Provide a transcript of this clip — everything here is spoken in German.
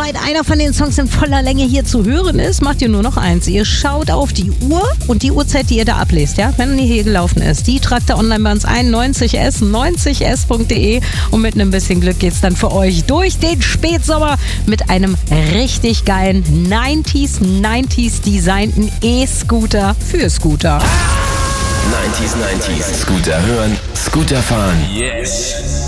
soweit einer von den Songs in voller Länge hier zu hören ist, macht ihr nur noch eins. Ihr schaut auf die Uhr und die Uhrzeit, die ihr da ablest, ja, wenn die hier gelaufen ist, die tragt ihr online bei uns ein, 90s.de und mit ein bisschen Glück geht's dann für euch durch den Spätsommer mit einem richtig geilen 90s designten E-Scooter für Scooter. 90s, Scooter hören, Scooter fahren. Yes.